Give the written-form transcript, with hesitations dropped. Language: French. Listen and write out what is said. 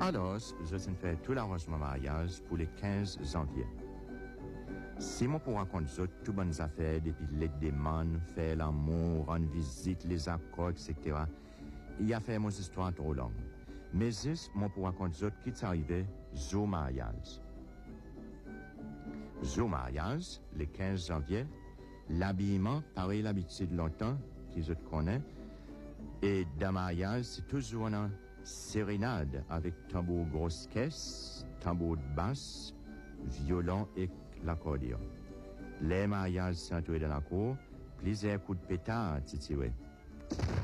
Alors, je suis fait tout l'arrangement mariage pour le 15 janvier. Si moi pour raconter toutes bonnes affaires, depuis les demandes, faire l'amour, rendre visite, les accords, etc., il a fait mon histoire trop longue. Mais juste, moi pour raconter qui est arrivé, jour mariage. Jour mariage, le 15 janvier, l'habillement, pareil l'habitude longtemps, que je te connais, et dans mariage, c'est toujours une sérénade avec tambour grosse caisse, tambour de basse, violon et l'accordéon. Les mariages sont entrés dans la cour, plusieurs coups de pétard titirés.